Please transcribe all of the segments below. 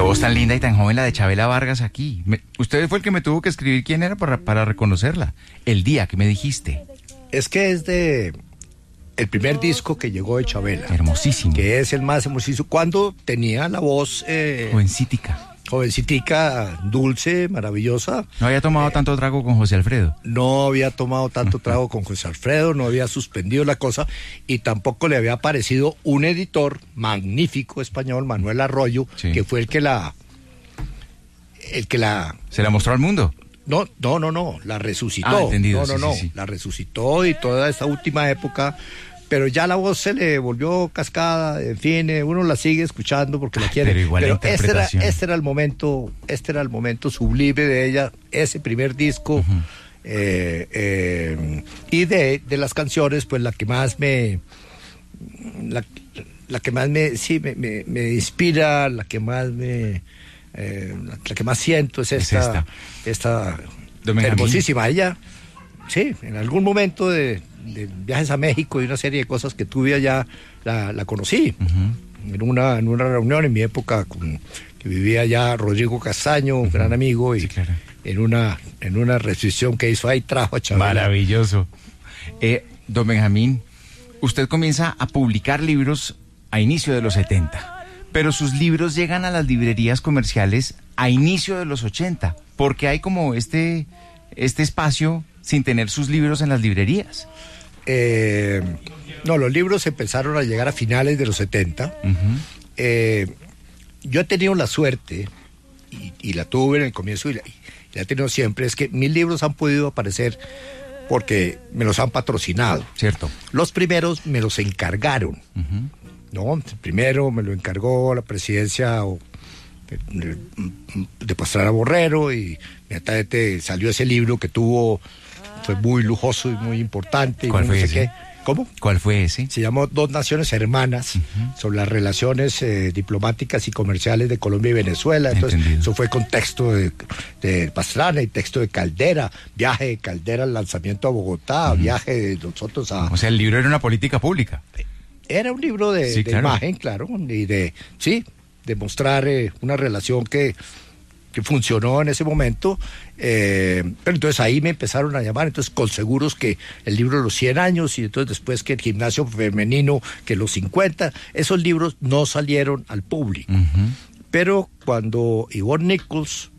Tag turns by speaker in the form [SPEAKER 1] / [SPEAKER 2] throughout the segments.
[SPEAKER 1] voz tan linda y tan joven, la de Chabela Vargas aquí. Usted fue el que me tuvo que escribir quién era para reconocerla. El día que me dijiste.
[SPEAKER 2] Es que es de el primer disco que llegó de Chabela.
[SPEAKER 1] Hermosísimo.
[SPEAKER 2] Que es el más hermosísimo. Cuando tenía la voz... Jovencitica, dulce, maravillosa.
[SPEAKER 1] No había tomado tanto trago con José Alfredo.
[SPEAKER 2] No había tomado tanto trago con José Alfredo, no había suspendido la cosa y tampoco le había aparecido un editor magnífico español, Manuel Arroyo, sí, que fue el que la...
[SPEAKER 1] ¿Se la mostró al mundo?
[SPEAKER 2] No, la resucitó.
[SPEAKER 1] Ah, entendido.
[SPEAKER 2] Sí. La resucitó y toda esta última época... Pero ya la voz se le volvió cascada, en fin, uno la sigue escuchando porque la quiere.
[SPEAKER 1] Pero igual la interpretación.
[SPEAKER 2] Este era el momento sublime de ella, ese primer disco. Uh-huh. Y de las canciones, pues la que más me inspira, la que más siento es esta hermosísima. Ella, sí, en algún momento de viajes a México y una serie de cosas que tuve allá, la conocí. Uh-huh. en una reunión en mi época que vivía allá Rodrigo Castaño, un gran amigo, y sí, claro, en una recepción que hizo ahí trajo a Chabela.
[SPEAKER 1] Maravilloso. Don Benjamín, usted comienza a publicar libros a inicio de los 70, pero sus libros llegan a las librerías comerciales a inicio de los 80, porque hay como este espacio sin tener sus libros en las librerías.
[SPEAKER 2] No, los libros empezaron a llegar a finales de los 70. Uh-huh. Yo he tenido la suerte, y la tuve en el comienzo, y la he tenido siempre, es que mis libros han podido aparecer porque me los han patrocinado.
[SPEAKER 1] Cierto.
[SPEAKER 2] Los primeros me los encargaron. Uh-huh. ¿No? El primero me lo encargó la presidencia de Pastrana Borrero, y inmediatamente salió ese libro que fue muy lujoso y muy importante.
[SPEAKER 1] ¿Cuál fue ese?
[SPEAKER 2] ¿Cómo?
[SPEAKER 1] ¿Cuál fue ese?
[SPEAKER 2] Se llamó Dos Naciones Hermanas, uh-huh, sobre las relaciones diplomáticas y comerciales de Colombia y Venezuela. Entonces, entendido, eso fue con texto de Pastrana y texto de Caldera, viaje de Caldera al lanzamiento a Bogotá, uh-huh, viaje de nosotros a...
[SPEAKER 1] O sea, el libro era una política pública.
[SPEAKER 2] Era un libro de imagen, claro, y de mostrar una relación que funcionó en ese momento, pero entonces ahí me empezaron a llamar, entonces con seguros que el libro de los 100 años, y entonces después que el gimnasio femenino, que los 50, esos libros no salieron al público. Uh-huh. Pero cuando Yvonne Nichols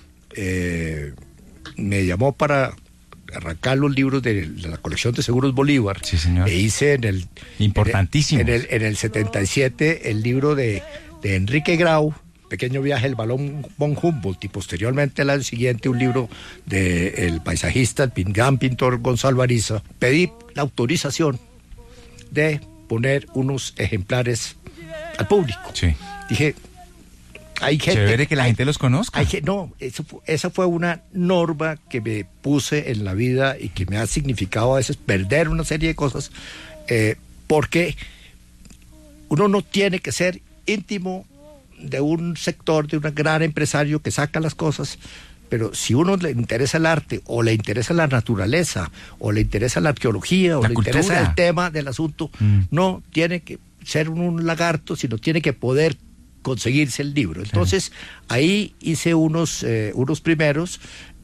[SPEAKER 2] me llamó para arrancar los libros de la colección de Seguros Bolívar,
[SPEAKER 1] sí, señor,
[SPEAKER 2] e hice
[SPEAKER 1] importantísimo
[SPEAKER 2] en el 77 el libro de Enrique Grau, Pequeño viaje del balón von Humboldt, y posteriormente el año siguiente un libro del paisajista, el gran pintor Gonzalo Ariza. Pedí la autorización de poner unos ejemplares al público.
[SPEAKER 1] Sí.
[SPEAKER 2] Dije, hay gente...
[SPEAKER 1] Chévere que la gente los conozca.
[SPEAKER 2] Esa fue una norma que me puse en la vida y que me ha significado a veces perder una serie de cosas, porque uno no tiene que ser íntimo de un sector, de un gran empresario que saca las cosas, pero si uno le interesa el arte, o le interesa la naturaleza, o le interesa la arqueología, o le interesa el tema del asunto, no tiene que ser un lagarto, sino tiene que poder conseguirse el libro. Entonces, ahí hice unos primeros,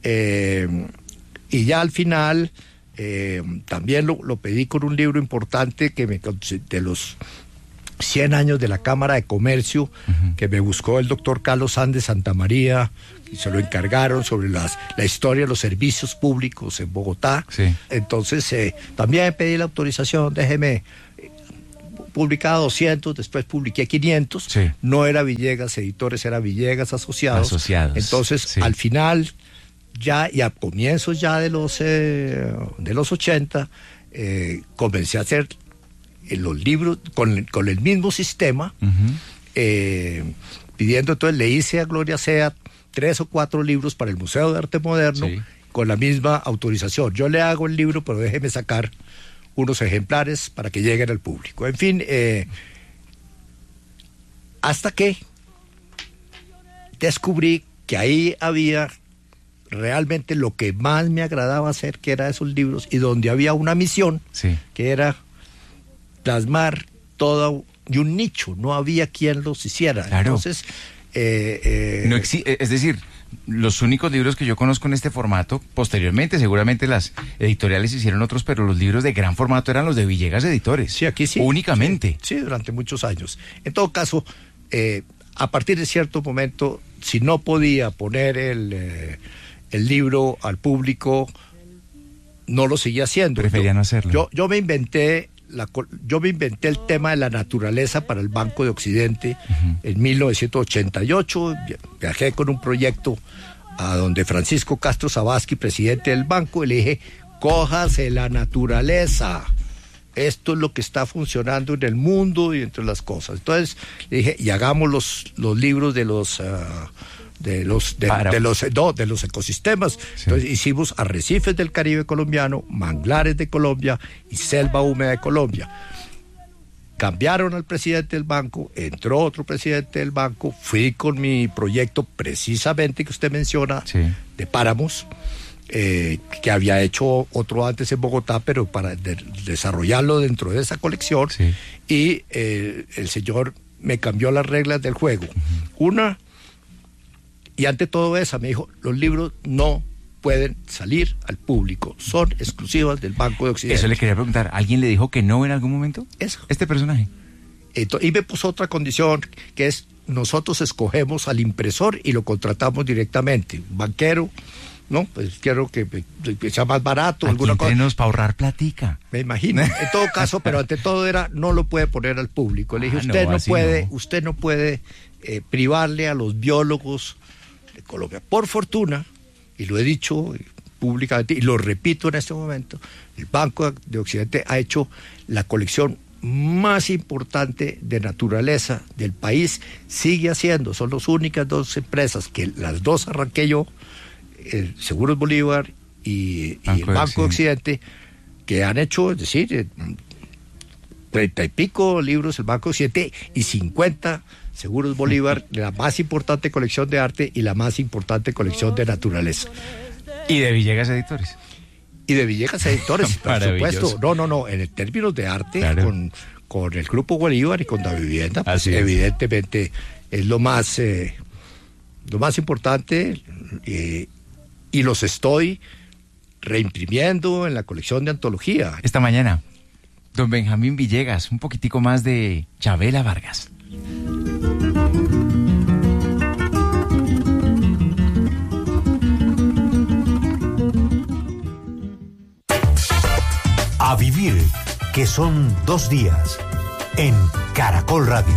[SPEAKER 2] y ya al final también lo pedí con un libro importante de los 100 años de la Cámara de Comercio, uh-huh, que me buscó el doctor Carlos Sández Santamaría, y se lo encargaron sobre la historia de los servicios públicos en Bogotá.
[SPEAKER 1] Sí.
[SPEAKER 2] Entonces también pedí la autorización, déjeme publicar 200, después publiqué 500,
[SPEAKER 1] sí,
[SPEAKER 2] no era Villegas Editores, era Villegas Asociados. Entonces, sí, al final, ya y a comienzos ya de los 80, comencé a hacer los libros con el mismo sistema, uh-huh, pidiendo. Entonces le hice a Gloria Sea 3 o 4 libros para el Museo de Arte Moderno, sí, con la misma autorización. Yo le hago el libro, pero déjeme sacar unos ejemplares para que lleguen al público. En fin, hasta que descubrí que ahí había realmente lo que más me agradaba hacer, que era esos libros, y donde había una misión,
[SPEAKER 1] sí,
[SPEAKER 2] que era plasmar todo y un nicho, no había quien los hiciera.
[SPEAKER 1] Claro.
[SPEAKER 2] Entonces,
[SPEAKER 1] Es decir, los únicos libros que yo conozco en este formato, posteriormente, seguramente las editoriales hicieron otros, pero los libros de gran formato eran los de Villegas Editores.
[SPEAKER 2] Sí, aquí sí.
[SPEAKER 1] Únicamente.
[SPEAKER 2] Sí, durante muchos años. En todo caso, a partir de cierto momento, si no podía poner el libro al público, no lo seguía haciendo.
[SPEAKER 1] Prefería no hacerlo.
[SPEAKER 2] Yo me inventé el tema de la naturaleza para el Banco de Occidente en 1988. Viajé con un proyecto a donde Francisco Castro Zabasky, presidente del banco, y le dije, cójase la naturaleza. Esto es lo que está funcionando en el mundo y entre las cosas. Entonces le dije, y hagamos los libros de los ecosistemas. Sí. Entonces hicimos arrecifes del Caribe colombiano, manglares de Colombia y selva húmeda de Colombia. Cambiaron al presidente del banco, entró otro presidente del banco, fui con mi proyecto precisamente que usted menciona, sí, de páramos, que había hecho otro antes en Bogotá, pero para desarrollarlo dentro de esa colección, sí, y el señor me cambió las reglas del juego. Una, y ante todo eso me dijo, los libros no pueden salir al público, son exclusivas del Banco de Occidente.
[SPEAKER 1] Eso le quería preguntar, ¿alguien le dijo que no en algún momento?
[SPEAKER 2] Eso.
[SPEAKER 1] Este personaje.
[SPEAKER 2] Y me puso otra condición, que es, nosotros escogemos al impresor y lo contratamos directamente. Un banquero, ¿no? Pues quiero que sea más barato.
[SPEAKER 1] Aquí
[SPEAKER 2] alguna cosa.
[SPEAKER 1] Para ahorrar platica.
[SPEAKER 2] Me imagino. En todo caso, pero ante todo era, no lo puede poner al público. Le dije, usted no puede privarle a los biólogos de Colombia. Por fortuna, y lo he dicho públicamente, y lo repito en este momento, el Banco de Occidente ha hecho la colección más importante de naturaleza del país, sigue haciendo, son las únicas dos empresas, que las dos arranqué yo, Seguros Bolívar y el Banco de Occidente, que han hecho, es decir, 30 y pico libros el Banco de Occidente y 50 Seguros Bolívar, la más importante colección de arte y la más importante colección de naturaleza.
[SPEAKER 1] Y de Villegas Editores.
[SPEAKER 2] Y de Villegas Editores, por supuesto. No, en términos de arte, claro, con el Grupo Bolívar y con la vivienda, pues evidentemente es lo más importante, y los estoy reimprimiendo en la colección de antología.
[SPEAKER 1] Esta mañana, don Benjamín Villegas, un poquitico más de Chavela Vargas.
[SPEAKER 3] A vivir, que son 2 días, en Caracol Radio.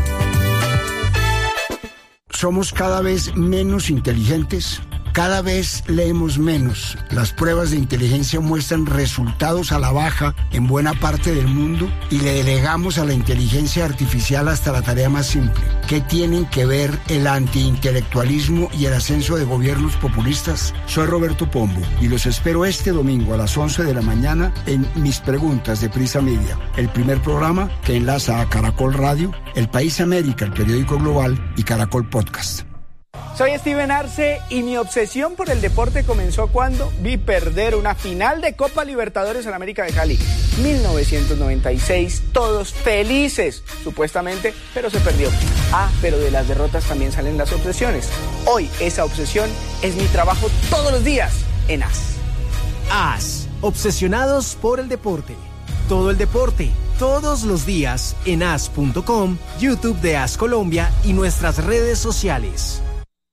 [SPEAKER 4] Somos cada vez menos inteligentes, cada vez leemos menos. Las pruebas de inteligencia muestran resultados a la baja en buena parte del mundo y le delegamos a la inteligencia artificial hasta la tarea más simple. ¿Qué tienen que ver el antiintelectualismo y el ascenso de gobiernos populistas? Soy Roberto Pombo y los espero este domingo a las 11 de la mañana en Mis Preguntas de Prisa Media, el primer programa que enlaza a Caracol Radio, El País América, el periódico global, y Caracol Podcast.
[SPEAKER 5] Soy Steven Arce y mi obsesión por el deporte comenzó cuando vi perder una final de Copa Libertadores en América de Cali. 1996, todos felices, supuestamente, pero se perdió. Pero de las derrotas también salen las obsesiones. Hoy esa obsesión es mi trabajo todos los días en AS.
[SPEAKER 6] AS, obsesionados por el deporte. Todo el deporte, todos los días en as.com, YouTube de AS Colombia y nuestras redes sociales.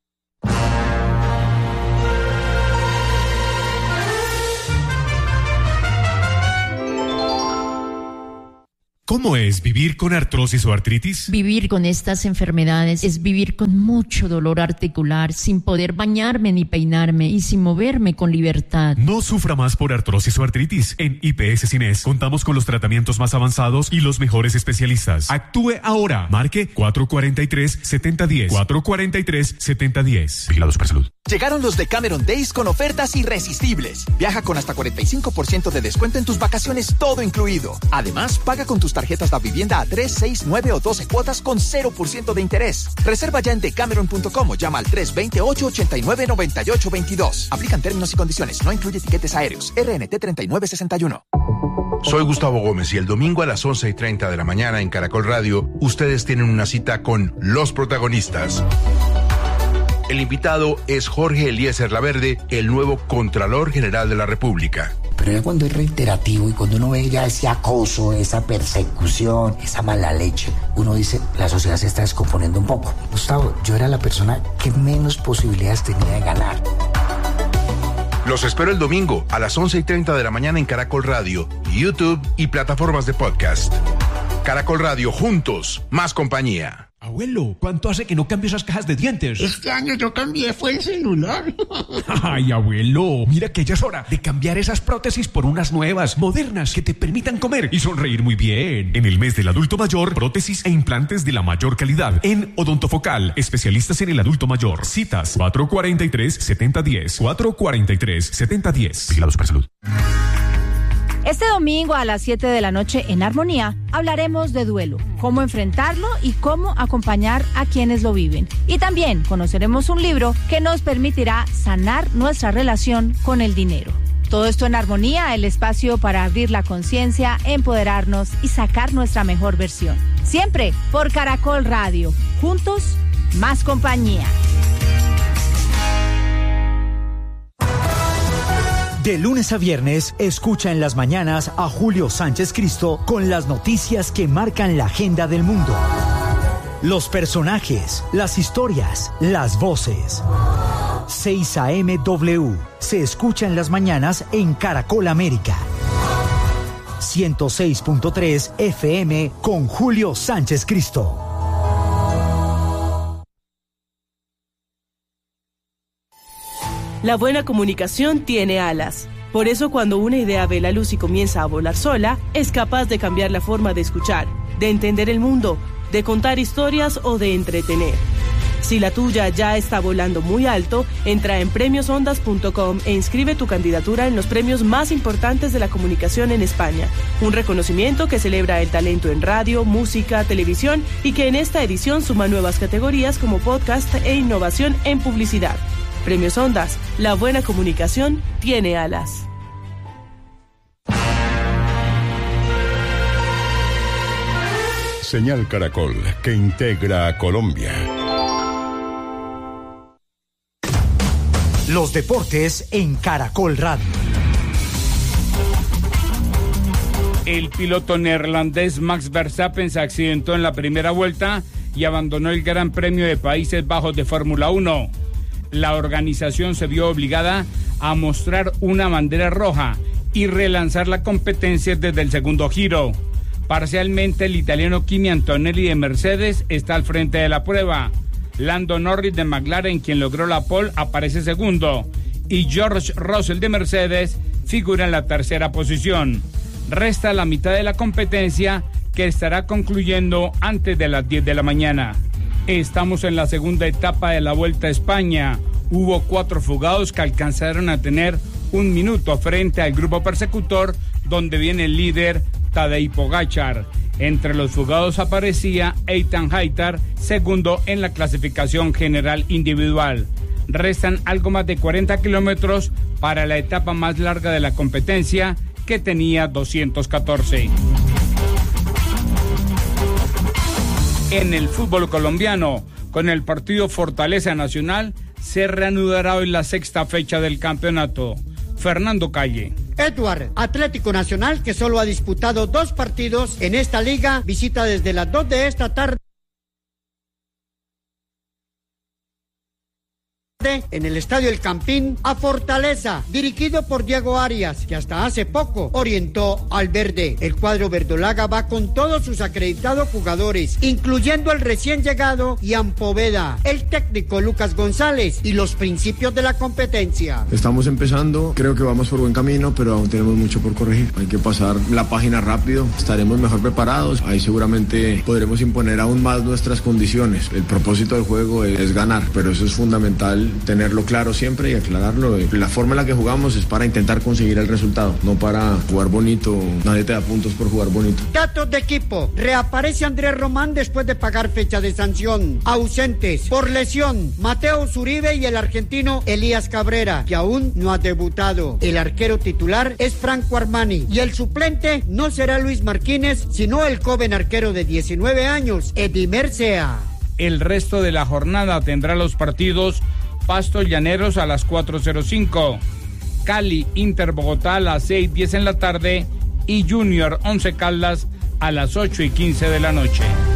[SPEAKER 7] ¿Cómo es vivir con artrosis o artritis?
[SPEAKER 8] Vivir con estas enfermedades es vivir con mucho dolor articular, sin poder bañarme ni peinarme y sin moverme con libertad.
[SPEAKER 7] No sufra más por artrosis o artritis. En IPS Cines contamos con los tratamientos más avanzados y los mejores especialistas. Actúe ahora. Marque 443-7010. 443-7010. Vigilado Supersalud.
[SPEAKER 9] Llegaron los de Cameron Days con ofertas irresistibles. Viaja con hasta 45% de descuento en tus vacaciones, todo incluido. Además, paga con tus tarjetas de vivienda a 3, 6, 9 o 12 cuotas con 0% de interés. Reserva ya en decameron.com o llama al 320-889-9822. Aplican términos y condiciones. No incluye tiquetes aéreos. RNT 3961.
[SPEAKER 10] Soy Gustavo Gómez y el domingo a las 11:30 de la mañana en Caracol Radio, ustedes tienen una cita con los protagonistas. El invitado es Jorge Eliezer Laverde, el nuevo Contralor General de la República.
[SPEAKER 11] Pero ya cuando es reiterativo y cuando uno ve ya ese acoso, esa persecución, esa mala leche, uno dice, la sociedad se está descomponiendo un poco. Gustavo, yo era la persona que menos posibilidades tenía de ganar.
[SPEAKER 10] Los espero el domingo a las 11:30 de la mañana en Caracol Radio, YouTube y plataformas de podcast. Caracol Radio, juntos, más compañía.
[SPEAKER 12] Abuelo, ¿cuánto hace que no cambio esas cajas de dientes?
[SPEAKER 13] Este año yo cambié, fue el celular.
[SPEAKER 12] Ay, abuelo, mira que ya es hora de cambiar esas prótesis por unas nuevas, modernas, que te permitan comer y sonreír muy bien. En el mes del adulto mayor, prótesis e implantes de la mayor calidad. En Odontofocal, especialistas en el adulto mayor. Citas 443-7010. 443-7010. Vigilado Supersalud.
[SPEAKER 14] Este domingo a las 7 de la noche en Armonía hablaremos de duelo, cómo enfrentarlo y cómo acompañar a quienes lo viven. Y también conoceremos un libro que nos permitirá sanar nuestra relación con el dinero. Todo esto en Armonía, el espacio para abrir la conciencia, empoderarnos y sacar nuestra mejor versión. Siempre por Caracol Radio. Juntos, más compañía.
[SPEAKER 15] De lunes a viernes, escucha en las mañanas a Julio Sánchez Cristo con las noticias que marcan la agenda del mundo. Los personajes, las historias, las voces. 6 AM W se escucha en las mañanas en Caracol América. 106.3 FM con Julio Sánchez Cristo.
[SPEAKER 16] La buena comunicación tiene alas. Por eso cuando una idea ve la luz y comienza a volar sola, es capaz de cambiar la forma de escuchar, de entender el mundo, de contar historias o de entretener. Si la tuya ya está volando muy alto, entra en premiosondas.com e inscribe tu candidatura en los premios más importantes de la comunicación en España. Un reconocimiento que celebra el talento en radio, música, televisión y que en esta edición suma nuevas categorías como podcast e innovación en publicidad. Premios Ondas, la buena comunicación tiene alas.
[SPEAKER 17] Señal Caracol, que integra a Colombia.
[SPEAKER 15] Los deportes en Caracol Radio.
[SPEAKER 18] El piloto neerlandés Max Verstappen se accidentó en la primera vuelta y abandonó el Gran Premio de Países Bajos de Fórmula 1. La organización se vio obligada a mostrar una bandera roja y relanzar la competencia desde el segundo giro. Parcialmente, el italiano Kimi Antonelli de Mercedes está al frente de la prueba. Lando Norris de McLaren, quien logró la pole, aparece segundo. Y George Russell de Mercedes figura en la tercera posición. Resta la mitad de la competencia, que estará concluyendo antes de las 10 de la mañana. Estamos en la segunda etapa de la Vuelta a España. Hubo 4 fugados que alcanzaron a tener un minuto frente al grupo persecutor, donde viene el líder Tadej Pogačar. Entre los fugados aparecía Ethan Hayter, segundo en la clasificación general individual. Restan algo más de 40 kilómetros para la etapa más larga de la competencia, que tenía 214. En el fútbol colombiano, con el partido Fortaleza Nacional, se reanudará hoy la sexta fecha del campeonato. Fernando Calle.
[SPEAKER 19] Edward, Atlético Nacional, que solo ha disputado 2 partidos en esta liga, visita desde las 2 de esta tarde en el Estadio El Campín a Fortaleza, dirigido por Diego Arias, que hasta hace poco orientó al verde. El cuadro verdolaga va con todos sus acreditados jugadores, incluyendo el recién llegado Ian Poveda, el técnico Lucas González y los principios de la competencia.
[SPEAKER 20] Estamos empezando, creo que vamos por buen camino, pero aún tenemos mucho por corregir. Hay que pasar la página rápido, estaremos mejor preparados, ahí seguramente podremos imponer aún más nuestras condiciones. El propósito del juego es ganar, pero eso es fundamental, tenerlo claro siempre y aclararlo. La forma en la que jugamos es para intentar conseguir el resultado, no para jugar bonito. Nadie te da puntos por jugar bonito.
[SPEAKER 19] Datos de equipo. Reaparece Andrés Román después de pagar fecha de sanción. Ausentes por lesión: Mateo Zuribe y el argentino Elías Cabrera, que aún no ha debutado. El arquero titular es Franco Armani y el suplente no será Luis Martínez, sino el joven arquero de 19 años, Edimer Sea.
[SPEAKER 18] El resto de la jornada tendrá los partidos Pasto Llaneros a las 4:05, Cali Inter Bogotá a las 6:10 en la tarde y Junior Once Caldas a las 8:15 de la noche.